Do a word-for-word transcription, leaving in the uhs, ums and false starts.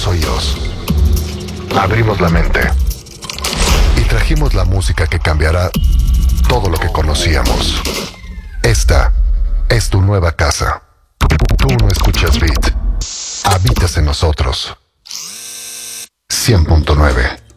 oídos, abrimos la mente y trajimos la música que cambiará todo lo que conocíamos. Esta es tu nueva casa. Tú no escuchas Beat, habitas en nosotros. cien punto nueve